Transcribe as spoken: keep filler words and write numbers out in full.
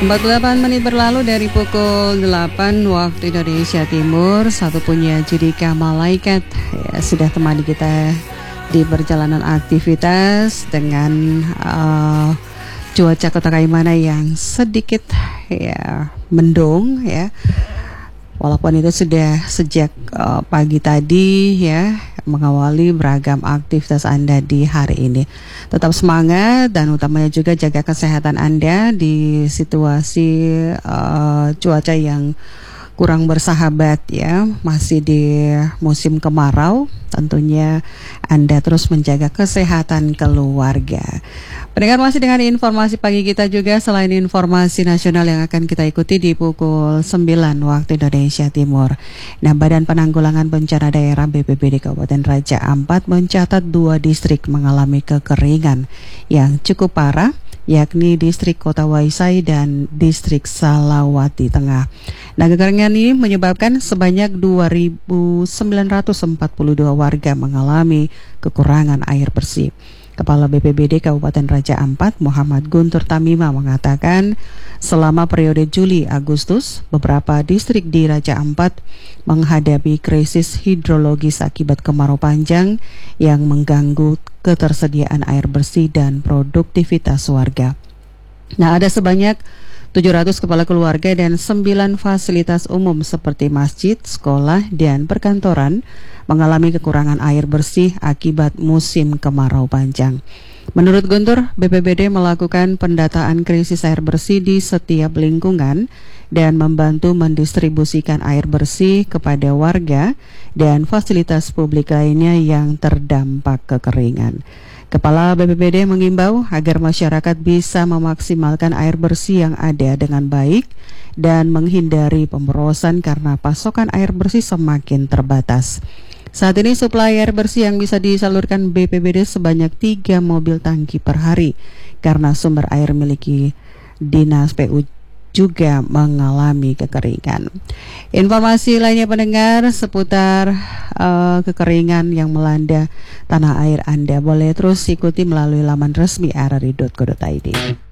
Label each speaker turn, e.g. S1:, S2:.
S1: empat puluh delapan menit berlalu dari pukul delapan waktu Indonesia Timur. Satu punya Judika Malaikat ya, sudah temani kita di perjalanan aktivitas dengan uh, cuaca Kota Kaimana yang sedikit ya mendung ya. Walaupun itu sudah sejak uh, pagi tadi ya mengawali beragam aktivitas Anda di hari ini. Tetap semangat dan utamanya juga jaga kesehatan Anda di situasi uh, cuaca yang kurang bersahabat ya. Masih di musim kemarau, tentunya Anda terus menjaga kesehatan keluarga. Pendengar, masih dengan informasi pagi kita juga selain informasi nasional yang akan kita ikuti di pukul sembilan waktu Indonesia Timur. Nah, Badan Penanggulangan Bencana Daerah B P B D Kabupaten Raja Ampat mencatat dua distrik mengalami kekeringan yang cukup parah, yakni distrik Kota Waisai dan distrik Salawati Tengah. Nah, kekeringan ini menyebabkan sebanyak dua ribu sembilan ratus empat puluh dua warga mengalami kekurangan air bersih. Kepala B P B D Kabupaten Raja Ampat, Muhammad Guntur Tamima mengatakan selama periode Juli-Agustus, beberapa distrik di Raja Ampat menghadapi krisis hidrologis akibat kemarau panjang yang mengganggu ketersediaan air bersih dan produktivitas warga. Nah, ada sebanyak tujuh ratus kepala keluarga dan sembilan fasilitas umum seperti masjid, sekolah, dan perkantoran mengalami kekurangan air bersih akibat musim kemarau panjang. Menurut Guntur, B P B D melakukan pendataan krisis air bersih di setiap lingkungan dan membantu mendistribusikan air bersih kepada warga dan fasilitas publik lainnya yang terdampak kekeringan. Kepala B P B D mengimbau agar masyarakat bisa memaksimalkan air bersih yang ada dengan baik dan menghindari pemborosan karena pasokan air bersih semakin terbatas. Saat ini suplai air bersih yang bisa disalurkan B P B D sebanyak tiga mobil tangki per hari karena sumber air miliki Dinas P U juga mengalami kekeringan. Informasi lainnya pendengar seputar uh, kekeringan yang melanda tanah air Anda boleh terus ikuti melalui laman resmi r r i dot co dot i d.